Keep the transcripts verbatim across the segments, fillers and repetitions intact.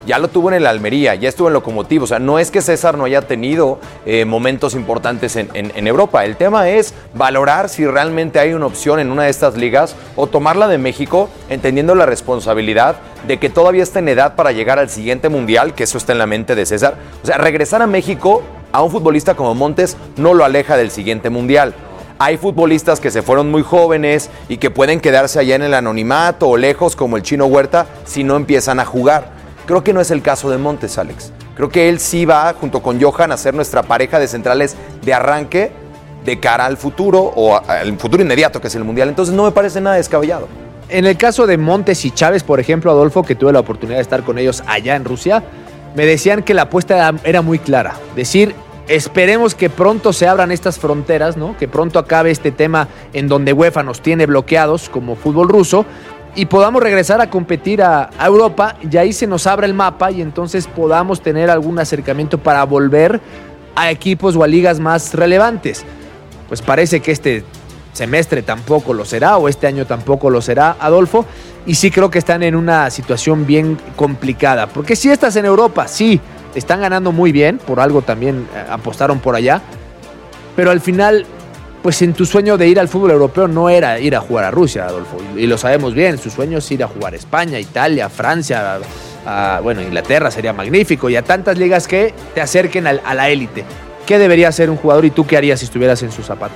Ya lo tuvo en el Almería, ya estuvo en Lokomotiv. O sea, no es que César no haya tenido eh, momentos importantes en, en, en Europa. El tema es valorar si realmente hay una opción en una de estas ligas o tomarla de México, entendiendo la responsabilidad de que todavía está en edad para llegar al siguiente mundial, que eso está en la mente de César. O sea, regresar a México a un futbolista como Montes no lo aleja del siguiente mundial. Hay futbolistas que se fueron muy jóvenes y que pueden quedarse allá en el anonimato o lejos, como el Chino Huerta, si no empiezan a jugar. Creo que no es el caso de Montes, Alex. Creo que él sí va, junto con Johan, a ser nuestra pareja de centrales de arranque de cara al futuro o al futuro inmediato, que es el Mundial. Entonces no me parece nada descabellado. En el caso de Montes y Chávez, por ejemplo, Adolfo, que tuve la oportunidad de estar con ellos allá en Rusia, me decían que la apuesta era muy clara. Decir, esperemos que pronto se abran estas fronteras, ¿no? Que pronto acabe este tema en donde UEFA nos tiene bloqueados como fútbol ruso, y podamos regresar a competir a, a Europa, y ahí se nos abra el mapa y entonces podamos tener algún acercamiento para volver a equipos o a ligas más relevantes. Pues parece que este semestre tampoco lo será, o este año tampoco lo será, Adolfo, y sí creo que están en una situación bien complicada, porque si estás en Europa, sí, están ganando muy bien, por algo también apostaron por allá, pero al final, pues en tu sueño de ir al fútbol europeo no era ir a jugar a Rusia, Adolfo, y lo sabemos bien, su sueño es ir a jugar a España, Italia, Francia, a, a, bueno, Inglaterra sería magnífico, y a tantas ligas que te acerquen a, a la élite. ¿Qué debería hacer un jugador y tú qué harías si estuvieras en sus zapatos?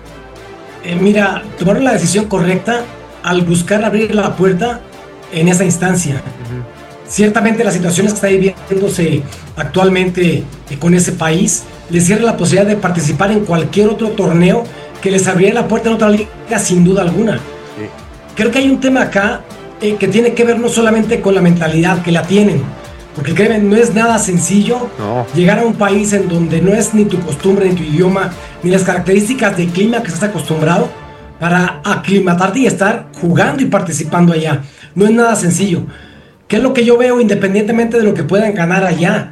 Eh, mira, tomaron la decisión correcta al buscar abrir la puerta en esa instancia. Uh-huh. Ciertamente las situaciones que está viviéndose actualmente eh, con ese país les cierra la posibilidad de participar en cualquier otro torneo que les abriera la puerta en otra liga, sin duda alguna. Sí. Creo que hay un tema acá eh, que tiene que ver no solamente con la mentalidad, que la tienen, porque créeme, no es nada sencillo no. llegar a un país en donde no es ni tu costumbre, ni tu idioma, ni las características de clima que estás acostumbrado, para aclimatarte y estar jugando y participando allá. No es nada sencillo. ¿Qué es lo que yo veo independientemente de lo que puedan ganar allá?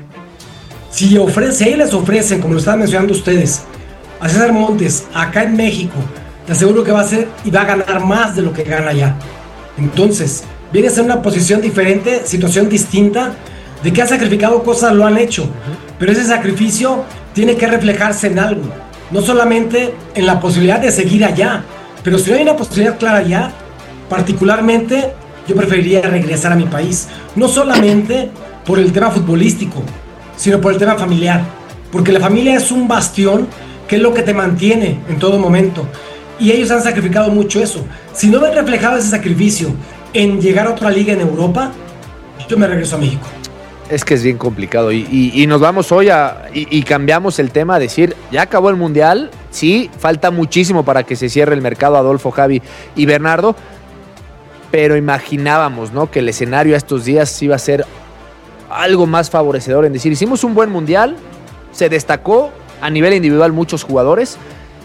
Si, ofrece, si ahí les ofrecen, como lo estaban mencionando ustedes, a César Montes, acá en México, te aseguro que va a ser y va a ganar más de lo que gana allá. Entonces, viene a ser una posición diferente, situación distinta, de que han sacrificado cosas, lo han hecho, pero ese sacrificio tiene que reflejarse en algo, no solamente en la posibilidad de seguir allá, pero si no hay una posibilidad clara allá, particularmente yo preferiría regresar a mi país, no solamente por el tema futbolístico, sino por el tema familiar, porque la familia es un bastión que es lo que te mantiene en todo momento, y ellos han sacrificado mucho eso. Si no ven reflejado ese sacrificio en llegar a otra liga en Europa, yo me regreso a México. Es que es bien complicado, y, y, y nos vamos hoy a, y, y cambiamos el tema a decir, ya acabó el Mundial, sí, falta muchísimo para que se cierre el mercado, Adolfo, Javi y Bernardo, pero imaginábamos, ¿no?, que el escenario a estos días iba a ser algo más favorecedor, en decir, hicimos un buen Mundial, se destacó a nivel individual muchos jugadores,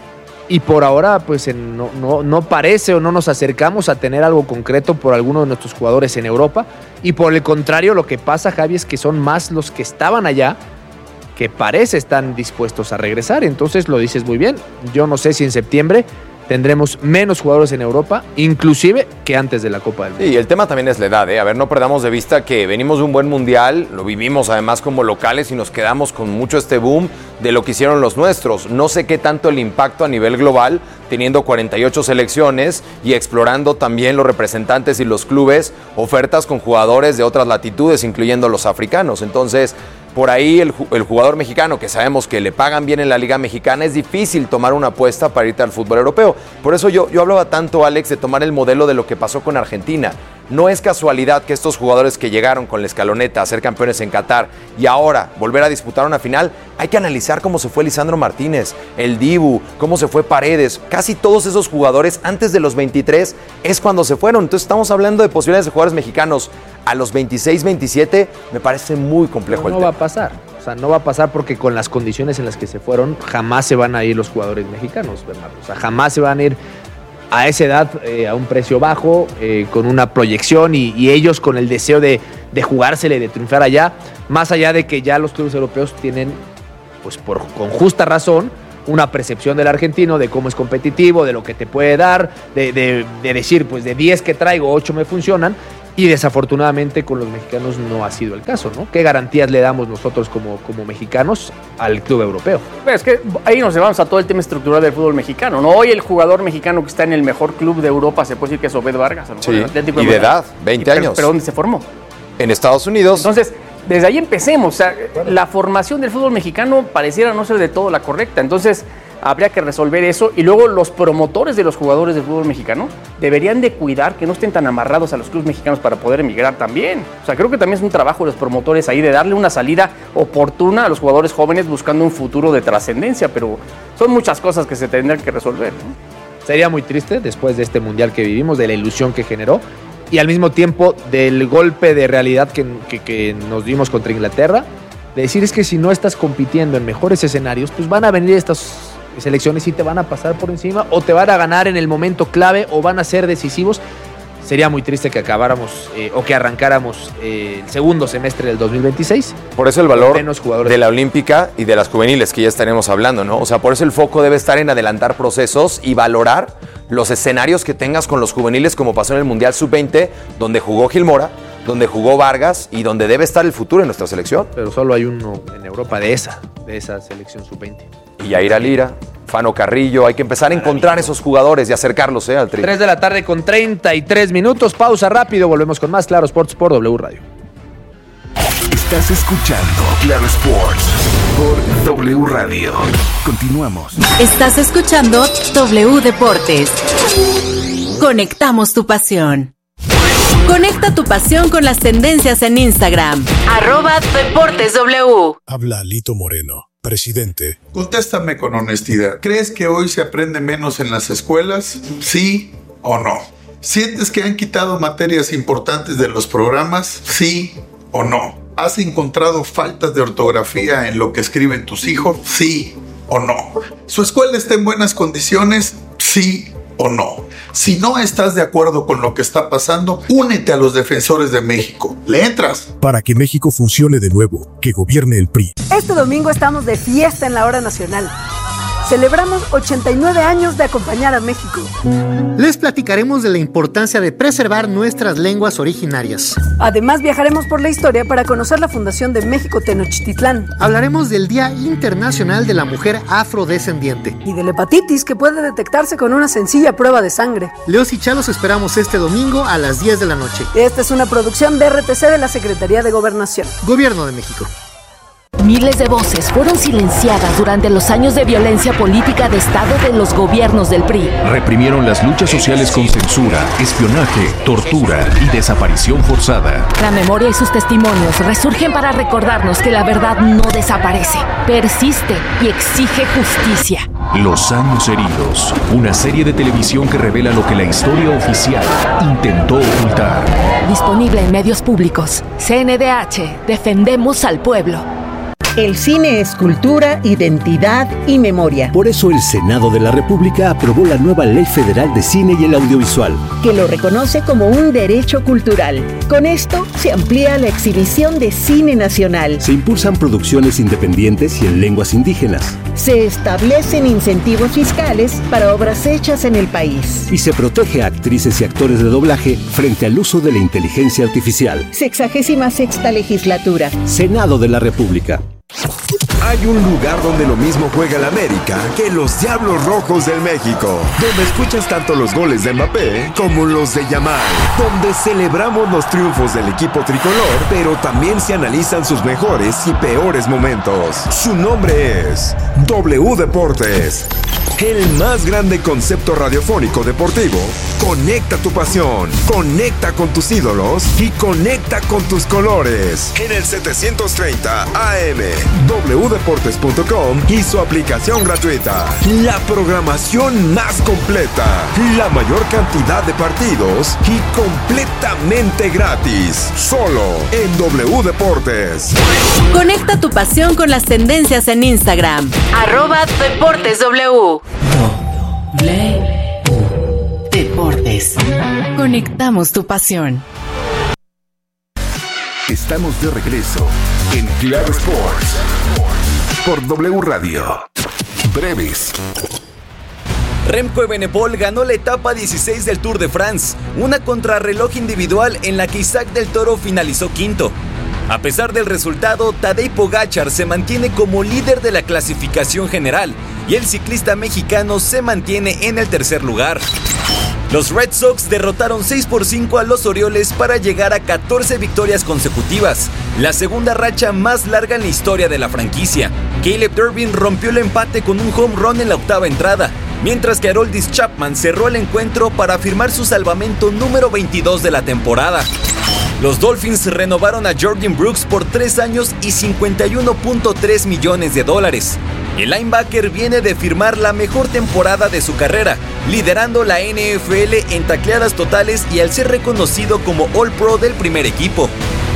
y por ahora pues en, no, no, no parece o no nos acercamos a tener algo concreto por alguno de nuestros jugadores en Europa, y por el contrario lo que pasa, Javi, es que son más los que estaban allá que parece están dispuestos a regresar. Entonces lo dices muy bien, yo no sé si en septiembre tendremos menos jugadores en Europa, inclusive que antes de la Copa del Mundo. Sí, y el tema también es la edad, ¿eh? A ver, no perdamos de vista que venimos de un buen mundial, lo vivimos además como locales y nos quedamos con mucho este boom de lo que hicieron los nuestros. No sé qué tanto el impacto a nivel global, teniendo cuarenta y ocho selecciones y explorando también los representantes y los clubes ofertas con jugadores de otras latitudes, incluyendo los africanos. Entonces, por ahí el, el jugador mexicano, que sabemos que le pagan bien en la Liga Mexicana, es difícil tomar una apuesta para irte al fútbol europeo. Por eso yo, yo hablaba tanto, Alex, de tomar el modelo de lo que pasó con Argentina. No es casualidad que estos jugadores que llegaron con la escaloneta a ser campeones en Qatar y ahora volver a disputar una final, hay que analizar cómo se fue Lisandro Martínez, el Dibu, cómo se fue Paredes. Casi todos esos jugadores antes de los veintitrés es cuando se fueron. Entonces estamos hablando de posibilidades de jugadores mexicanos a los veintiséis, veintisiete. Me parece muy complejo no, el no tema. No va a pasar. O sea, no va a pasar porque con las condiciones en las que se fueron jamás se van a ir los jugadores mexicanos, Bernardo. O sea, jamás se van a ir a esa edad, eh, a un precio bajo, eh, con una proyección y, y ellos con el deseo de, de jugársele, de triunfar allá, más allá de que ya los clubes europeos tienen, pues por, con justa razón, una percepción del argentino de cómo es competitivo, de lo que te puede dar, de, de, de decir, pues de diez que traigo, ocho me funcionan, Y desafortunadamente con los mexicanos no ha sido el caso, ¿no? ¿Qué garantías le damos nosotros como, como mexicanos al club europeo? Es que ahí nos llevamos a todo el tema estructural del fútbol mexicano, ¿no? Hoy el jugador mexicano que está en el mejor club de Europa se puede decir que es Obed Vargas. A lo mejor Sí, el Atlético y de Guadalajara. edad, veinte Pero- años. Pero ¿dónde se formó? En Estados Unidos. Entonces, desde ahí empecemos. O sea, la formación del fútbol mexicano pareciera no ser de todo la correcta. Entonces, habría que resolver eso. Y luego los promotores de los jugadores del fútbol mexicano deberían de cuidar que no estén tan amarrados a los clubes mexicanos para poder emigrar también. O sea, creo que también es un trabajo de los promotores ahí de darle una salida oportuna a los jugadores jóvenes buscando un futuro de trascendencia. Pero son muchas cosas que se tendrán que resolver, ¿no? Sería muy triste después de este mundial que vivimos, de la ilusión que generó y al mismo tiempo del golpe de realidad que, que, que nos dimos contra Inglaterra, de decir es que si no estás compitiendo en mejores escenarios, pues van a venir estas selecciones y te van a pasar por encima o te van a ganar en el momento clave o van a ser decisivos. Sería muy triste que acabáramos eh, o que arrancáramos eh, el segundo semestre del dos mil veintiséis. Por eso el valor menos jugadores. de la olímpica y de las juveniles que ya estaremos hablando, ¿no? O sea, por eso el foco debe estar en adelantar procesos y valorar los escenarios que tengas con los juveniles, como pasó en el Mundial sub veinte, donde jugó Gil Mora, donde jugó Vargas y donde debe estar el futuro en nuestra selección. Pero solo hay uno en Europa de esa, de esa selección sub veinte. Y Yair Lira, Fano Carrillo, hay que empezar a encontrar esos jugadores y acercarlos ¿eh? al tri. tres de la tarde con treinta y tres minutos, pausa rápido, volvemos con más Claro Sports por W Radio. Estás escuchando Claro Sports por W Radio. Continuamos. Estás escuchando W Deportes. Conectamos tu pasión. Conecta tu pasión con las tendencias en Instagram. Arroba Deportes W. Habla Lito Moreno, presidente. Contéstame con honestidad. ¿Crees que hoy se aprende menos en las escuelas? ¿Sí o no? ¿Sientes que han quitado materias importantes de los programas? ¿Sí o no? ¿Has encontrado faltas de ortografía en lo que escriben tus hijos? ¿Sí o no? ¿Su escuela está en buenas condiciones? ¿Sí o no? Si no estás de acuerdo con lo que está pasando, únete a los defensores de México. ¿Le entras? Para que México funcione de nuevo, que gobierne el P R I. Este domingo estamos de fiesta en la hora nacional. Celebramos ochenta y nueve años de acompañar a México. Les platicaremos de la importancia de preservar nuestras lenguas originarias. Además, viajaremos por la historia para conocer la fundación de México Tenochtitlán. Hablaremos del Día Internacional de la Mujer Afrodescendiente. Y de la hepatitis, que puede detectarse con una sencilla prueba de sangre. Leos y Chalos esperamos este domingo a las diez de la noche. Esta es una producción de R T C de la Secretaría de Gobernación. Gobierno de México. Miles de voces fueron silenciadas durante los años de violencia política de Estado de los gobiernos del P R I. Reprimieron las luchas sociales con censura, espionaje, tortura y desaparición forzada. La memoria y sus testimonios resurgen para recordarnos que la verdad no desaparece, persiste y exige justicia. Los años heridos, una serie de televisión que revela lo que la historia oficial intentó ocultar. Disponible en medios públicos. C N D H, defendemos al pueblo. El cine es cultura, identidad y memoria. Por eso el Senado de la República aprobó la nueva Ley Federal de Cine y el Audiovisual, que lo reconoce como un derecho cultural. Con esto se amplía la exhibición de cine nacional. Se impulsan producciones independientes y en lenguas indígenas. Se establecen incentivos fiscales para obras hechas en el país. Y se protege a actrices y actores de doblaje frente al uso de la inteligencia artificial. Sexagésima sexta legislatura. Senado de la República. Hay un lugar donde lo mismo juega el América que los Diablos Rojos del México, donde escuchas tanto los goles de Mbappé como los de Yamal, donde celebramos los triunfos del equipo tricolor, pero también se analizan sus mejores y peores momentos. Su nombre es W Deportes, el más grande concepto radiofónico deportivo. Conecta tu pasión, conecta con tus ídolos y conecta con tus colores. En el setecientos treinta A M, w deportes punto com y su aplicación gratuita. La programación más completa, la mayor cantidad de partidos y completamente gratis. Solo en W Deportes. Conecta tu pasión con las tendencias en Instagram. Arroba Deportes W. W Deportes. Conectamos tu pasión. Estamos de regreso en Claro Sports por W Radio. Breves. Remco Evenepoel ganó la etapa dieciséis del Tour de France, una contrarreloj individual en la que Isaac del Toro finalizó quinto. A pesar del resultado, Tadej Pogačar se mantiene como líder de la clasificación general y el ciclista mexicano se mantiene en el tercer lugar. Los Red Sox derrotaron seis por cinco a los Orioles para llegar a catorce victorias consecutivas, la segunda racha más larga en la historia de la franquicia. Caleb Durbin rompió el empate con un home run en la octava entrada, mientras que Aroldis Chapman cerró el encuentro para firmar su salvamento número veintidós de la temporada. Los Dolphins renovaron a Jordan Brooks por tres años y cincuenta y uno punto tres millones de dólares. El linebacker viene de firmar la mejor temporada de su carrera, liderando la N F L en tacleadas totales y al ser reconocido como All-Pro del primer equipo.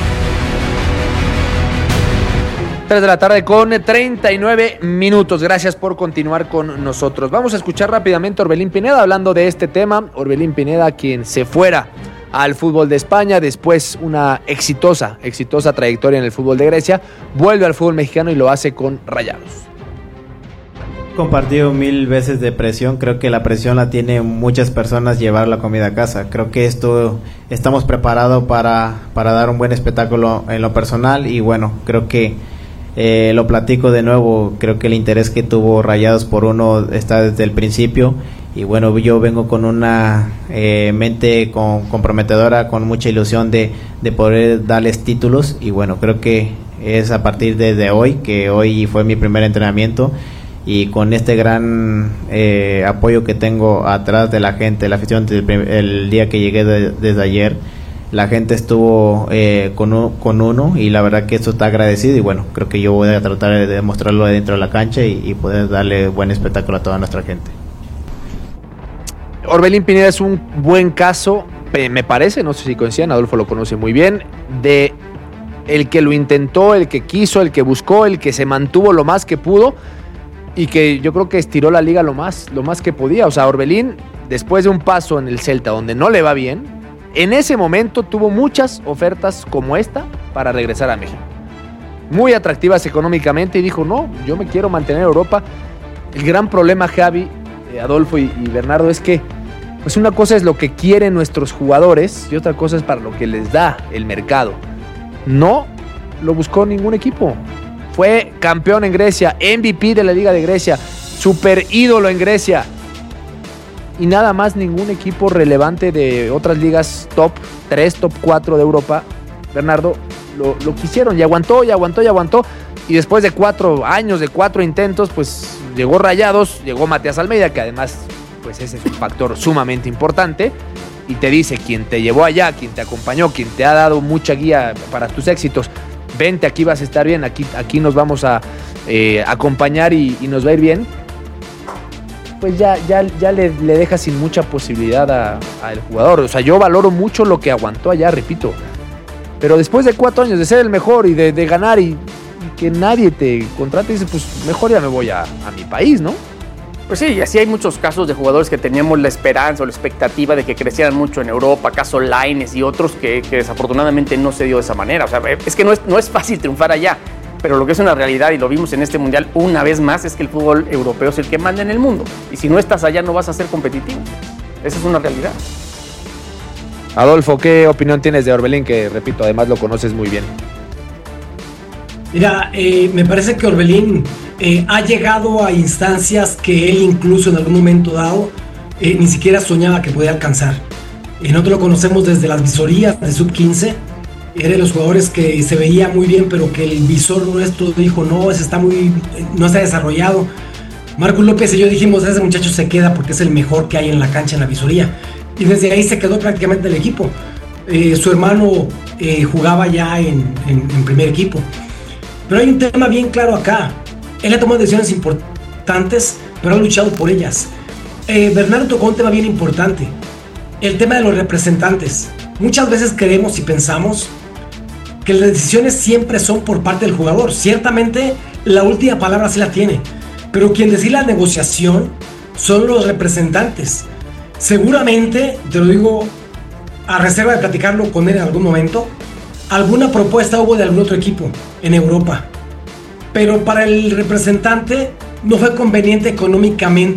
tres de la tarde con treinta y nueve minutos. Gracias por continuar con nosotros. Vamos a escuchar rápidamente a Orbelín Pineda hablando de este tema. Orbelín Pineda, quien se fuera al fútbol de España, después una exitosa, exitosa trayectoria en el fútbol de Grecia, vuelve al fútbol mexicano y lo hace con Rayados. Compartido mil veces de presión, creo que la presión la tienen muchas personas llevar la comida a casa. Creo que esto estamos preparados para, para dar un buen espectáculo en lo personal y bueno, creo que eh, lo platico de nuevo, creo que el interés que tuvo Rayados por uno está desde el principio y bueno, yo vengo con una eh, mente con, comprometedora, con mucha ilusión de, de poder darles títulos y bueno, creo que es a partir de, de hoy, que hoy fue mi primer entrenamiento y con este gran eh, apoyo que tengo atrás de la gente, la afición, el, el día que llegué de, desde ayer, la gente estuvo eh, con, un, con uno y la verdad que esto está agradecido y bueno, creo que yo voy a tratar de demostrarlo dentro de la cancha y, y poder darle buen espectáculo a toda nuestra gente. Orbelín Pineda es un buen caso, me parece, no sé si coinciden, Adolfo lo conoce muy bien, de el que lo intentó, el que quiso, el que buscó, el que se mantuvo lo más que pudo y que yo creo que estiró la liga lo más, lo más que podía. O sea, Orbelín, después de un paso en el Celta donde no le va bien, en ese momento tuvo muchas ofertas como esta para regresar a México. Muy atractivas económicamente y dijo, no, yo me quiero mantener en Europa. El gran problema, Javi, eh, Adolfo y, y Bernardo, es que pues una cosa es lo que quieren nuestros jugadores y otra cosa es para lo que les da el mercado. No lo buscó ningún equipo. Fue campeón en Grecia, M V P de la Liga de Grecia, super ídolo en Grecia. Y nada más ningún equipo relevante de otras ligas top tres, top cuatro de Europa, Bernardo, lo, lo quisieron y aguantó, y aguantó, y aguantó. Y después de cuatro años, de cuatro intentos, pues llegó Rayados, llegó Matías Almeida, que además, pues ese es un factor sumamente importante. Y te dice, quien te llevó allá, quien te acompañó, quien te ha dado mucha guía para tus éxitos, vente, aquí vas a estar bien, aquí, aquí nos vamos a eh, acompañar y, y nos va a ir bien, pues ya, ya, ya le, le deja sin mucha posibilidad al jugador. O sea, yo valoro mucho lo que aguantó allá, repito, pero después de cuatro años de ser el mejor y de, de ganar y, y que nadie te contrate, dices, pues mejor ya me voy a, a mi país, ¿no? Pues sí, y así hay muchos casos de jugadores que teníamos la esperanza o la expectativa de que crecieran mucho en Europa, caso Lainez y otros que, que desafortunadamente no se dio de esa manera. O sea, es que no es, no es fácil triunfar allá, pero lo que es una realidad, y lo vimos en este Mundial una vez más, es que el fútbol europeo es el que manda en el mundo. Y si no estás allá no vas a ser competitivo. Esa es una realidad. Adolfo, ¿qué opinión tienes de Orbelín? Que, repito, además lo conoces muy bien. Mira, eh, me parece que Orbelín eh, ha llegado a instancias que él incluso en algún momento dado eh, ni siquiera soñaba que podía alcanzar. Eh, nosotros lo conocemos desde las visorías de sub quince. Era de los jugadores que se veía muy bien, pero que el visor nuestro dijo, no, ese está muy, no está desarrollado. Marcos López y yo dijimos, ese muchacho se queda porque es el mejor que hay en la cancha, en la visoría. Y desde ahí se quedó prácticamente el equipo. Eh, su hermano eh, jugaba ya en, en, en primer equipo. Pero hay un tema bien claro acá. Él ha tomado decisiones importantes, pero ha luchado por ellas. Eh, Bernardo tocó un tema bien importante. El tema de los representantes. Muchas veces creemos y pensamos que las decisiones siempre son por parte del jugador. Ciertamente la última palabra sí la tiene, pero quien decide la negociación son los representantes. Seguramente, te lo digo a reserva de platicarlo con él en algún momento, alguna propuesta hubo de algún otro equipo en Europa, pero para el representante no fue conveniente económicamente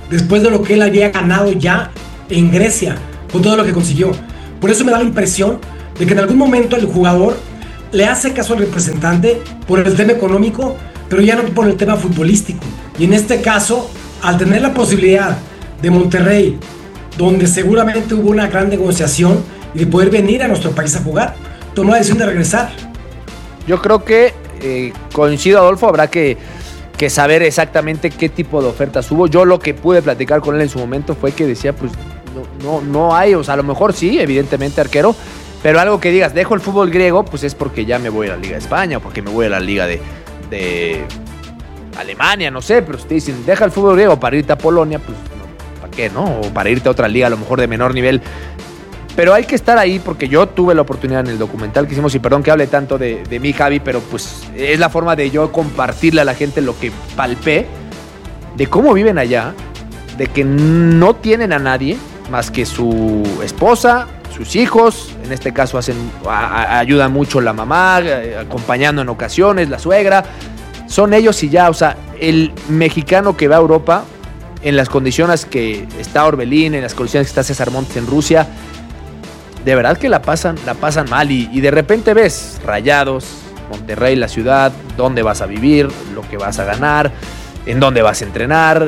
después de lo que él había ganado ya en Grecia, con todo lo que consiguió. Por eso me da la impresión de que en algún momento el jugador le hace caso al representante por el tema económico, pero ya no por el tema futbolístico. Y en este caso, al tener la posibilidad de Monterrey, donde seguramente hubo una gran negociación y de poder venir a nuestro país a jugar, tomó la decisión de regresar. Yo creo que eh, coincido, Adolfo, habrá que, que saber exactamente qué tipo de ofertas hubo. Yo lo que pude platicar con él en su momento fue que decía, pues no, no, no hay, o sea, a lo mejor sí, evidentemente arquero, pero algo que digas, dejo el fútbol griego, pues es porque ya me voy a la Liga de España o porque me voy a la Liga de, de Alemania, no sé, pero si te dicen, deja el fútbol griego para irte a Polonia, pues no, ¿para qué, no? O para irte a otra liga a lo mejor de menor nivel. Pero hay que estar ahí porque yo tuve la oportunidad en el documental que hicimos, y perdón que hable tanto de, de mí, Javi, pero pues es la forma de yo compartirle a la gente lo que palpé, de cómo viven allá, de que no tienen a nadie más que su esposa, sus hijos, en este caso hacen a, a, ayuda mucho la mamá, eh, acompañando en ocasiones, la suegra, son ellos y ya, o sea, el mexicano que va a Europa, en las condiciones que está Orbelín, en las condiciones que está César Montes en Rusia, de verdad que la pasan, la pasan mal y, y de repente ves Rayados, Monterrey, la ciudad, dónde vas a vivir, lo que vas a ganar, en dónde vas a entrenar,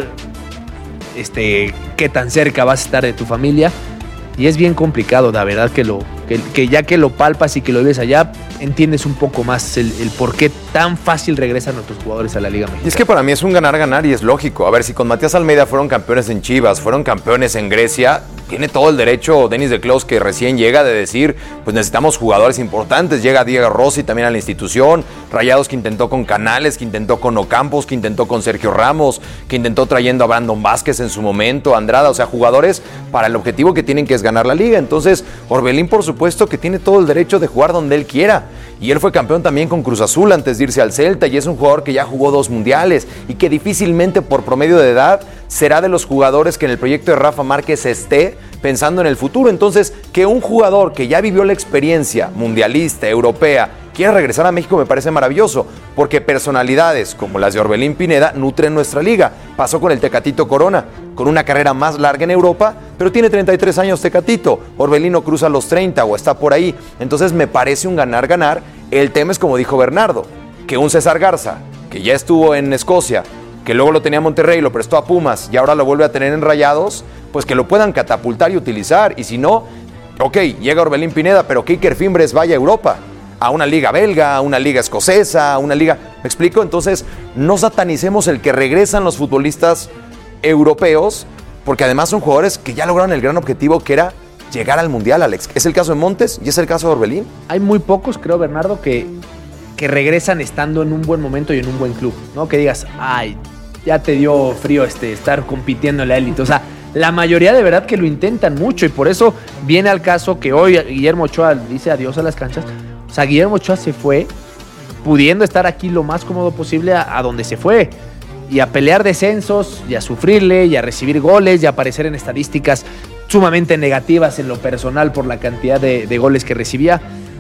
este, qué tan cerca vas a estar de tu familia, y es bien complicado, la verdad que lo que, que ya que lo palpas y que lo ves allá, entiendes un poco más el, el por qué tan fácil regresan nuestros jugadores a la Liga Mexicana. Y es que para mí es un ganar-ganar y es lógico. A ver, si con Matías Almeida fueron campeones en Chivas, fueron campeones en Grecia, tiene todo el derecho Denis de Clos, que recién llega, de decir, pues necesitamos jugadores importantes. Llega Diego Rossi también a la institución, Rayados que intentó con Canales, que intentó con Ocampos, que intentó con Sergio Ramos, que intentó trayendo a Brandon Vázquez en su momento, Andrada, o sea, jugadores para el objetivo que tienen, que es ganar la Liga. Entonces, Orbelín, por supuesto, que tiene todo el derecho de jugar donde él quiera. Y él fue campeón también con Cruz Azul antes de irse al Celta, y es un jugador que ya jugó dos mundiales y que difícilmente por promedio de edad será de los jugadores que en el proyecto de Rafa Márquez esté pensando en el futuro. Entonces, que un jugador que ya vivió la experiencia mundialista, europea, quiera regresar a México, me parece maravilloso, porque personalidades como las de Orbelín Pineda nutren nuestra liga. Pasó con el Tecatito Corona, con una carrera más larga en Europa, pero tiene treinta y tres años Tecatito. Orbelín no cruza los treinta o está por ahí. Entonces me parece un ganar-ganar. El tema es, como dijo Bernardo, que un César Garza, que ya estuvo en Escocia, que luego lo tenía Monterrey, lo prestó a Pumas y ahora lo vuelve a tener en Rayados, pues que lo puedan catapultar y utilizar. Y si no, ok, llega Orbelín Pineda, pero que Iker Fimbres vaya a Europa, a una liga belga, a una liga escocesa, a una liga... ¿Me explico? Entonces, no satanicemos el que regresan los futbolistas europeos, porque además son jugadores que ya lograron el gran objetivo, que era llegar al Mundial, Alex. Es el caso de Montes y es el caso de Orbelín. Hay muy pocos, creo, Bernardo, que, que regresan estando en un buen momento y en un buen club, ¿no? Que digas, ay, ya te dio frío este, estar compitiendo en la élite. O sea, la mayoría de verdad que lo intentan mucho, y por eso viene al caso que hoy Guillermo Ochoa dice adiós a las canchas. O sea, Guillermo Ochoa se fue pudiendo estar aquí lo más cómodo posible a, a donde se fue, y a pelear descensos, y a sufrirle, y a recibir goles, y a aparecer en estadísticas sumamente negativas en lo personal por la cantidad de, de goles que recibía.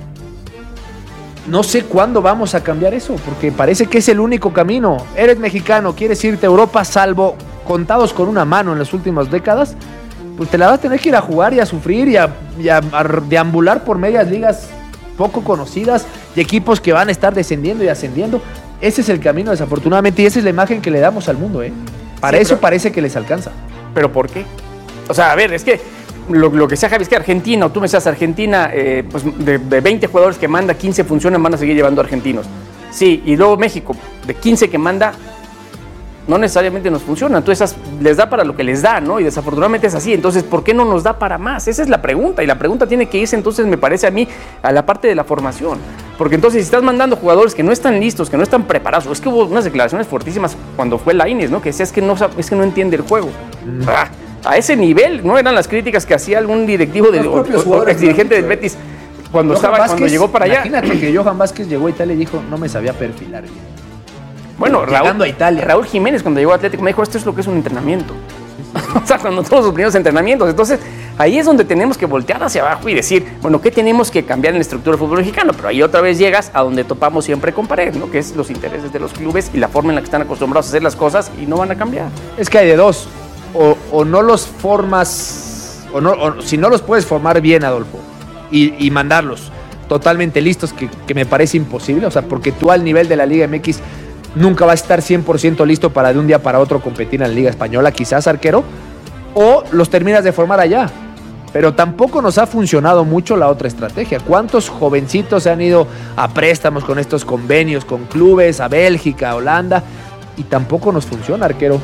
No sé cuándo vamos a cambiar eso, porque parece que es el único camino. Eres mexicano, quieres irte a Europa, salvo contados con una mano en las últimas décadas, pues te la vas a tener que ir a jugar y a sufrir y a, y a, a deambular por medias ligas poco conocidas y equipos que van a estar descendiendo y ascendiendo. Ese es el camino, desafortunadamente, y esa es la imagen que le damos al mundo, ¿eh? Para sí, eso pero, parece que les alcanza. ¿Pero por qué? O sea, a ver, es que lo, lo que sea, Javi, es que Argentina, o tú me decías Argentina, eh, pues de, de veinte jugadores que manda, quince funcionan, van a seguir llevando argentinos. Sí, y luego México, de quince que manda, no necesariamente nos funciona. Entonces les da para lo que les da, ¿no? Y desafortunadamente es así. Entonces, ¿por qué no nos da para más? Esa es la pregunta. Y la pregunta tiene que irse, entonces, me parece a mí, a la parte de la formación. Porque entonces, si estás mandando jugadores que no están listos, que no están preparados, es que hubo unas declaraciones fuertísimas cuando fue Lainez, ¿no? Que decía, es que no, es que no entiende el juego. Mm. Ah, a ese nivel, ¿no? Eran las críticas que hacía algún directivo, de, o, o exdirigente del Betis cuando, estaba, Vázquez, cuando llegó para allá. Imagínate que Johan Vázquez llegó a Italia y dijo, no me sabía perfilar bien. Bueno, Raúl, a Italia. Raúl Jiménez, cuando llegó a Atlético, me dijo, esto es lo que es un entrenamiento. Sí, sí. O sea, cuando todos los primeros entrenamientos. Entonces, ahí es donde tenemos que voltear hacia abajo y decir, bueno, ¿qué tenemos que cambiar en la estructura del fútbol mexicano? Pero ahí otra vez llegas a donde topamos siempre con pared, ¿no? Que es los intereses de los clubes y la forma en la que están acostumbrados a hacer las cosas, y no van a cambiar. Es que hay de dos. o, o no los formas, o, no, o si no los puedes formar bien, Adolfo, y, y mandarlos totalmente listos, que, que me parece imposible, o sea, porque tú al nivel de la Liga M X nunca vas a estar cien por ciento listo para de un día para otro competir en la Liga Española, quizás, arquero, o los terminas de formar allá. Pero tampoco nos ha funcionado mucho la otra estrategia. ¿Cuántos jovencitos se han ido a préstamos con estos convenios, con clubes, a Bélgica, a Holanda? Y tampoco nos funciona, arquero.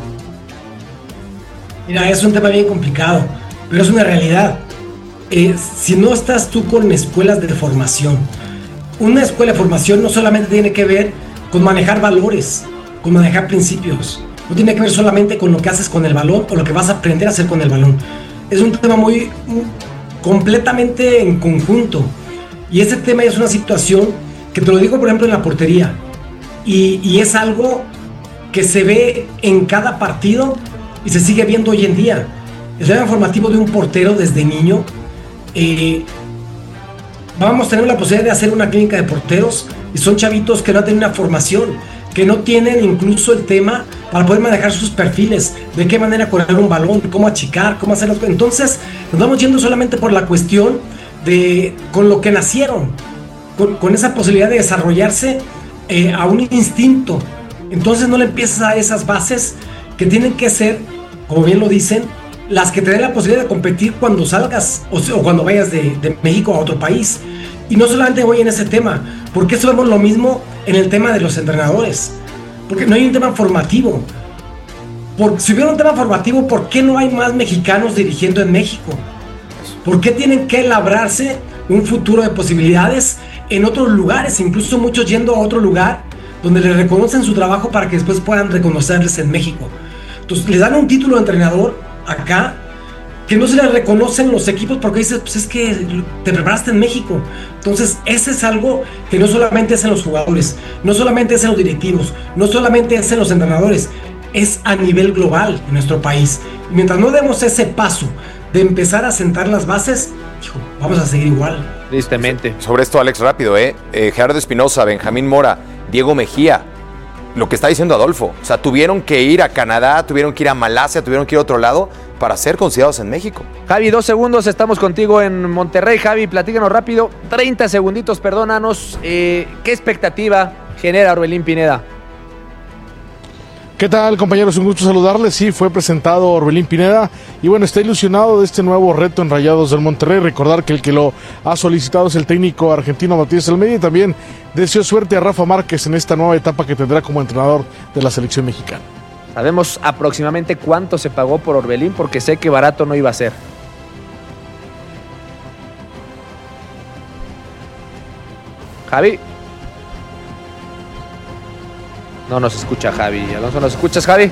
Mira, es un tema bien complicado, pero es una realidad. Eh, si no estás tú con escuelas de formación, una escuela de formación no solamente tiene que ver con manejar valores, con manejar principios. No tiene que ver solamente con lo que haces con el balón o lo que vas a aprender a hacer con el balón. Es un tema muy, muy completamente en conjunto. Y ese tema es una situación que te lo digo, por ejemplo, en la portería. Y, y es algo que se ve en cada partido y se sigue viendo hoy en día. El tema formativo de un portero desde niño. Eh, vamos a tener la posibilidad de hacer una clínica de porteros y son chavitos que no han tenido una formación, que no tienen incluso el tema para poder manejar sus perfiles, de qué manera correr un balón, cómo achicar, cómo hacerlo. Entonces nos vamos yendo solamente por la cuestión de con lo que nacieron, con, con esa posibilidad de desarrollarse eh, a un instinto. Entonces no le empiezas a esas bases que tienen que ser, como bien lo dicen, las que te den la posibilidad de competir cuando salgas o, o cuando vayas de, de México a otro país. Y no solamente voy en ese tema, porque eso vemos lo mismo en el tema de los entrenadores, porque no hay un tema formativo. Por, si hubiera un tema formativo, ¿por qué no hay más mexicanos dirigiendo en México? ¿Por qué tienen que labrarse un futuro de posibilidades en otros lugares, incluso muchos yendo a otro lugar donde les reconocen su trabajo para que después puedan reconocerles en México? Entonces les dan un título de entrenador acá que no se les reconocen los equipos porque dices, pues es que te preparaste en México. Entonces ese es algo que no solamente es en los jugadores, no solamente es en los directivos, no solamente es en los entrenadores, es a nivel global en nuestro país. Y mientras no demos ese paso de empezar a sentar las bases, hijo, vamos a seguir igual. Tristemente. Sobre esto, Alex, rápido, ¿eh? eh Gerardo Espinosa, Benjamín Mora, Diego Mejía, lo que está diciendo Adolfo, o sea, tuvieron que ir a Canadá, tuvieron que ir a Malasia, tuvieron que ir a otro lado para ser considerados en México. Javi, dos segundos, estamos contigo en Monterrey. Javi, platícanos rápido, treinta segunditos, perdónanos. Eh, ¿Qué expectativa genera Orbelín Pineda? ¿Qué tal, compañeros? Un gusto saludarles. Sí, fue presentado Orbelín Pineda y bueno, está ilusionado de este nuevo reto en Rayados del Monterrey. Recordar que el que lo ha solicitado es el técnico argentino Matías Almeida y también deseó suerte a Rafa Márquez en esta nueva etapa que tendrá como entrenador de la selección mexicana. ¿Sabemos aproximadamente cuánto se pagó por Orbelín? Porque sé que barato no iba a ser. Javi. No nos escucha Javi. Alonso, ¿nos escuchas, Javi?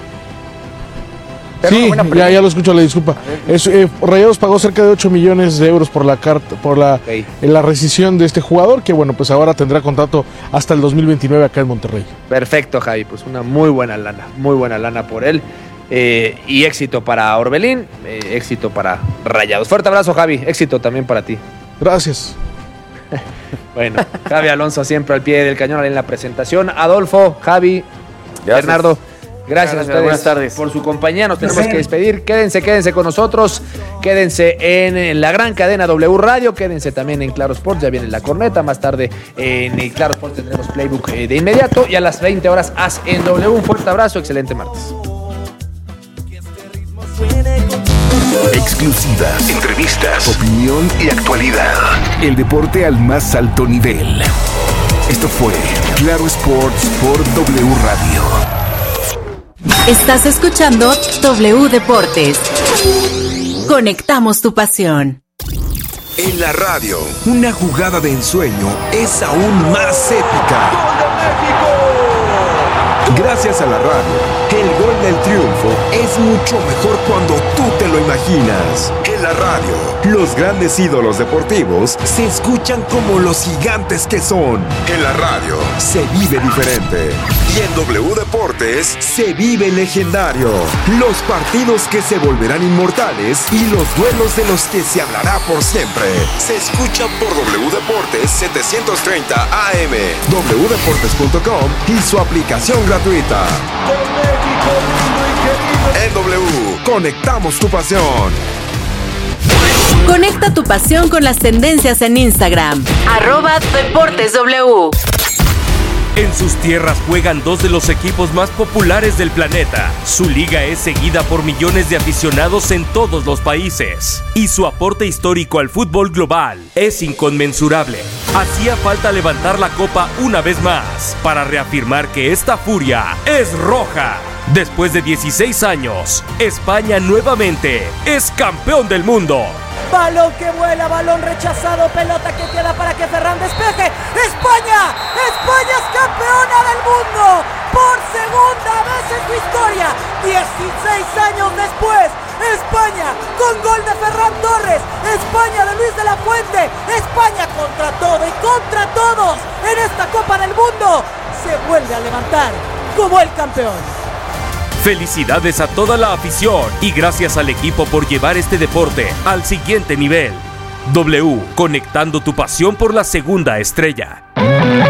Sí, ya, ya lo escucho, le disculpa. Es, eh, Rayados pagó cerca de ocho millones de euros por la carta, por la, okay. en la rescisión de este jugador, que bueno, pues ahora tendrá contrato hasta el dos mil veintinueve acá en Monterrey. Perfecto, Javi, pues una muy buena lana, muy buena lana por él. Eh, y éxito para Orbelín, eh, éxito para Rayados. Fuerte abrazo, Javi, éxito también para ti. Gracias. Bueno, Javi Alonso siempre al pie del cañón en la presentación. Adolfo, Javi, Gracias. Bernardo. Gracias, Gracias a ustedes buenas tardes. Por su compañía. Nos tenemos que despedir. Quédense, quédense con nosotros. Quédense en, en la gran cadena W Radio. Quédense también en Claro Sports. Ya viene la corneta. Más tarde en Claro Sports tendremos Playbook eh, de inmediato. Y a las veinte horas As en W. Un fuerte abrazo. Excelente martes. Exclusivas, entrevistas, opinión y actualidad. El deporte al más alto nivel. Esto fue Claro Sports por W Radio. Estás escuchando W Deportes. Conectamos tu pasión. En la radio, una jugada de ensueño es aún más épica. ¡Gol de México! Gracias a la radio, el gol del triunfo es mucho mejor cuando tú te lo imaginas. En la radio, los grandes ídolos deportivos se escuchan como los gigantes que son. En la radio, se vive diferente. Y en W Deportes, se vive legendario. Los partidos que se volverán inmortales y los duelos de los que se hablará por siempre. Se escuchan por W Deportes setecientos treinta A M, w deportes punto com y su aplicación gratuita. Con México lindo y querido. En W, conectamos tu pasión. Conecta tu pasión con las tendencias en Instagram. Arroba Deportes W. En sus tierras juegan dos de los equipos más populares del planeta. Su liga es seguida por millones de aficionados en todos los países. Y su aporte histórico al fútbol global es inconmensurable. Hacía falta levantar la copa una vez más para reafirmar que esta furia es roja. Después de dieciséis años, España nuevamente es campeón del mundo. Balón que vuela, balón rechazado, pelota que queda para que Ferran despeje. ¡España! ¡España es campeona del mundo! Por segunda vez en su historia, dieciséis años después, España con gol de Ferran Torres, España de Luis de la Fuente, España contra todo y contra todos en esta Copa del Mundo, se vuelve a levantar como el campeón. Felicidades a toda la afición y gracias al equipo por llevar este deporte al siguiente nivel. W, conectando tu pasión por la segunda estrella.